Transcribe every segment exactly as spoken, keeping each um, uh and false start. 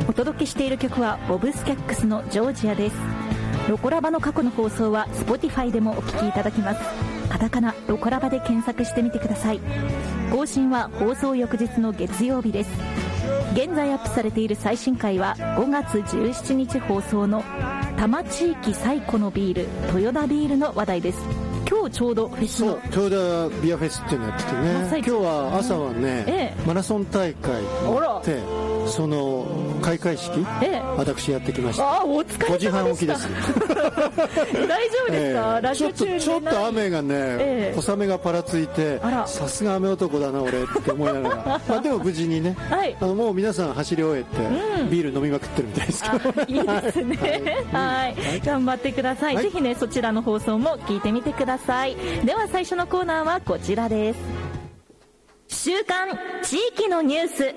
お届けしている曲はボブスキャックスのジョージアです。ロコラバの過去の放送は Spotify でもお聞きいただきます。カタカナロコラバで検索してみてください。更新は放送翌日の月曜日です。現在アップされている最新回はごがつじゅうしちにち放送の多摩地域最古のビール豊田ビールの話題です。今日ちょうどフェスの豊田ビアフェスっていうのやっててね、今日は朝はね、ええ、マラソン大会があって、その開会式、ええ、私やってきました。 あ、お疲れ様でした。 ごじはん起きです大丈夫ですか、ええ、ラジオ中にちょっとちょっと雨がね、ええ、小雨がパラついて、さすが雨男だな俺って思いながらまあでも無事にね、はい、あのもう皆さん走り終えて、うん、ビール飲みまくってるみたいですけどいいですねはい、はい、頑張ってください、はい、ぜひねそちらの放送も聞いてみてください。では最初のコーナーはこちらです。週刊地域のニュース。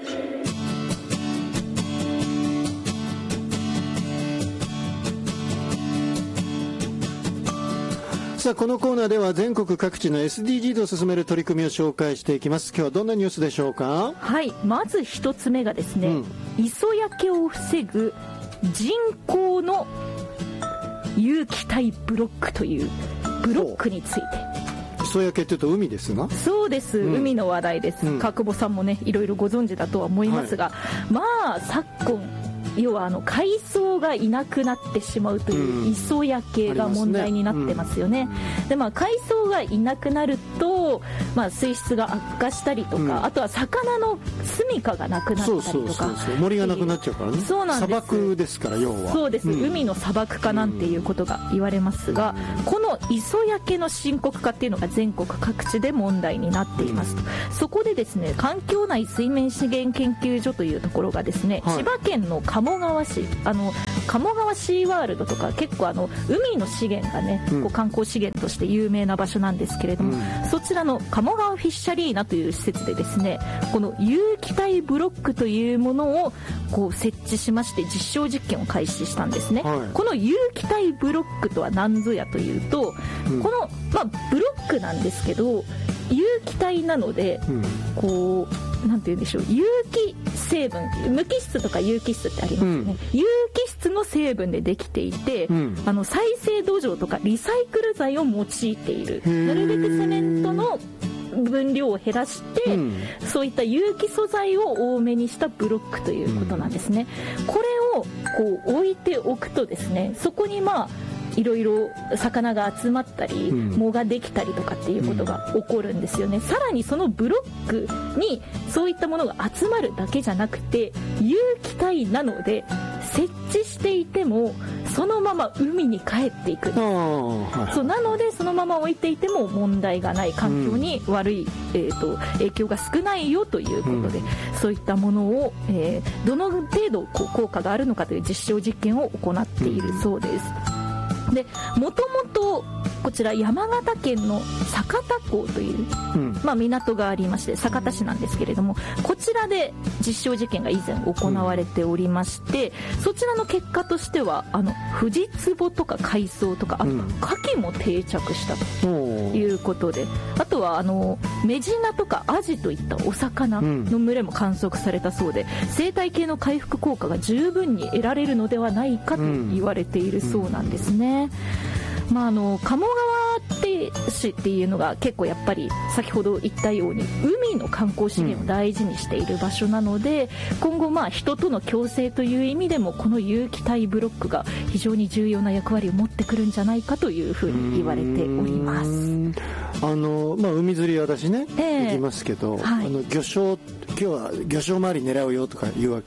さあこのコーナーでは全国各地の エスディージーズ を進める取り組みを紹介していきます。今日はどんなニュースでしょうか。 はい、まず一つ目がですね、うん、磯焼けを防ぐ人工の有機体ブロックというブロックについて。 磯焼けって言うと海ですが。 そうです、うん、海の話題です、うん、川久保さんもねいろいろご存知だとは思いますが、はい、まあ昨今要はあの海藻がいなくなってしまうという磯焼けが問題になってますよね、うん、でまあ海藻がいなくなると、まあ、水質が悪化したりとか、うん、あとは魚の住処がなくなったりとか、そうそうそうそう、森がなくなっちゃうからね。そうなんです、砂漠ですから要は。そうです、うん、海の砂漠化なんていうことが言われますが、うん、この磯焼けの深刻化っていうのが全国各地で問題になっていますと、うん、そこでですね環境内水面資源研究所というところがですね、はい、千葉県の鴨川市、あの鴨川シーワールドとか結構あの海の資源がね、うん、こう観光資源として有名な場所なんですけれども、うん、そちらの鴨川フィッシャリーナという施設でですねこの有機体ブロックというものをこう設置しまして実証実験を開始したんですね、はい、この有機体ブロックとは何ぞやというと、うん、この、まあ、ブロックなんですけど有機体なので、うん、こうなんて言うんでしょう、有機成分、無機質とか有機質ってありますよね、うん、有機質の成分でできていて、うん、あの再生土壌とかリサイクル材を用いている、なるべくセメントの分量を減らして、うん、そういった有機素材を多めにしたブロックということなんですね、うん、これをこう置いておくとですねそこにまあいろいろ魚が集まったり、うん、藻ができたりとかっていうことが起こるんですよね、うん、さらにそのブロックにそういったものが集まるだけじゃなくて有機体なので設置していてもそのまま海に帰っていくんです、はい、そうなのでそのまま置いていても問題がない、環境に悪い、うんえー、と影響が少ないよということで、うん、そういったものを、えー、どの程度こう効果があるのかという実証実験を行っているそうです、うん、でもともとこちら山形県の酒田港という、うんまあ、港がありまして酒田市なんですけれども、こちらで実証実験が以前行われておりまして、うん、そちらの結果としてはあのフジツボとか海藻とかあとカキも定着したということで、うん、あとはあのメジナとかアジといったお魚の群れも観測されたそうで、生態系の回復効果が十分に得られるのではないかと言われているそうなんですね、うん、まあ、あの鴨川って市っていうのが結構やっぱり先ほど言ったように海の観光資源を大事にしている場所なので、うん、今後まあ人との共生という意味でもこの有機体ブロックが非常に重要な役割を持ってくるんじゃないかというふうに言われております。 あの、まあ、海釣り私ね、えー、行きますけど、はい、あの魚礁今日は魚礁周り狙うよとか言うわ